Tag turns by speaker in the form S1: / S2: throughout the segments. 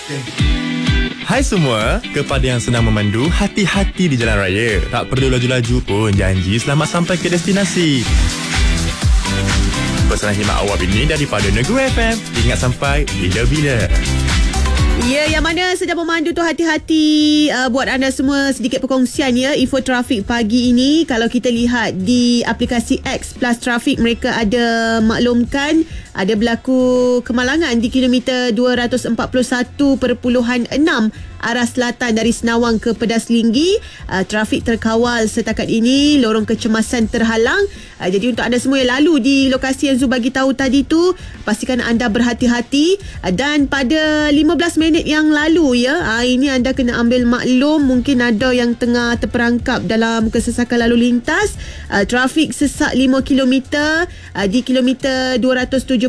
S1: Hai semua, kepada yang senang memandu, hati-hati di jalan raya. Tak perlu laju-laju pun, janji selamat sampai ke destinasi. Pesanan khidmat awal ini daripada Negeri FM. Ingat sampai bila-bila.
S2: Ya, yang mana sedang memandu tu hati-hati. Buat anda semua sedikit perkongsian ya, info trafik pagi ini. Kalau kita lihat di aplikasi X Plus Trafik, mereka ada maklumkan ada berlaku kemalangan di kilometer 241.6 arah selatan dari Senawang ke Pedas Linggi. Trafik terkawal setakat ini, lorong kecemasan terhalang. Jadi untuk anda semua yang lalu di lokasi yang Zu bagi tahu tadi tu, pastikan anda berhati-hati. Dan pada 15 minit yang lalu ya, ini anda kena ambil maklum, mungkin ada yang tengah terperangkap dalam kesesakan lalu lintas. Trafik sesak 5 km di kilometer 279.2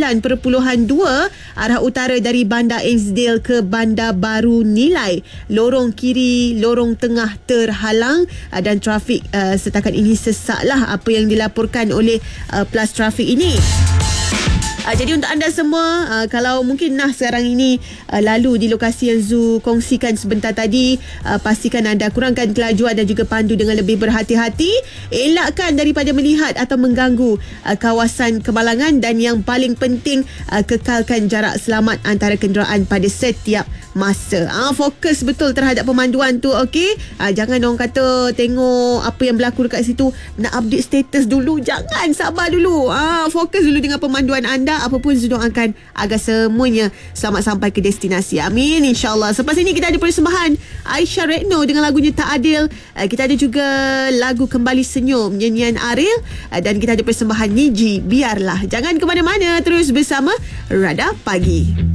S2: arah utara dari Bandar Ainsdale ke Bandar Baru Nilai. Lorong kiri, lorong tengah terhalang dan trafik setakat ini sesaklah apa yang dilaporkan oleh Plus Trafik ini. Jadi untuk anda semua, kalau mungkin sekarang ini lalu di lokasi yang Zu kongsikan sebentar tadi, pastikan anda kurangkan kelajuan dan juga pandu dengan lebih berhati-hati. Elakkan daripada melihat atau mengganggu kawasan kemalangan, dan yang paling penting, kekalkan jarak selamat antara kenderaan pada setiap masa. Fokus betul terhadap pemanduan tu, okey? Jangan orang kata tengok apa yang berlaku dekat situ, nak update status dulu. Jangan, sabar dulu. Fokus dulu dengan pemanduan anda. Apapun Zu doakan agar semuanya selamat sampai ke destinasi. Amin, insyaAllah. Selepas ini kita ada persembahan Aisyah Retno dengan lagunya Tak Adil. Kita ada juga lagu Kembali Senyum nyanyian Ariel, dan kita ada persembahan Niji Biarlah. Jangan ke mana-mana, terus bersama Radar Pagi.